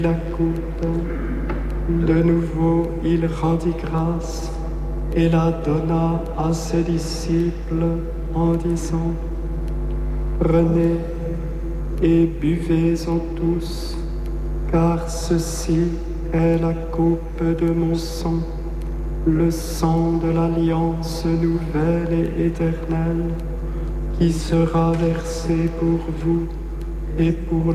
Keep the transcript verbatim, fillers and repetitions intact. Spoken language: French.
la coupe. De nouveau, il rendit grâce et la donna à ses disciples en disant: Prenez et buvez-en tous, car ceci est la coupe de mon sang, le sang de l'alliance nouvelle et éternelle, qui sera versé pour vous et pour